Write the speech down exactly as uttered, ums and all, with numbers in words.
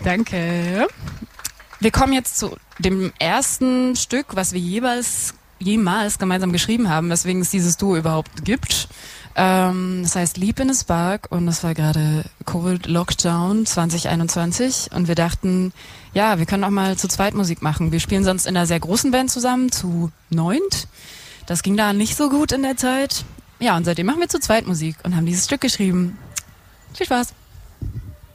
Danke. Wir kommen jetzt zu dem ersten Stück, was wir jeweils, jemals gemeinsam geschrieben haben, weswegen es dieses Duo überhaupt gibt. Ähm, das heißt Leap in a Spark und das war gerade Covid Lockdown zwanzig einundzwanzig und wir dachten, ja, wir können auch mal zu zweit Musik machen. Wir spielen sonst in einer sehr großen Band zusammen, zu neunt. Das ging da nicht so gut in der Zeit. Ja, und seitdem machen wir zu zweit Musik und haben dieses Stück geschrieben. Viel Spaß!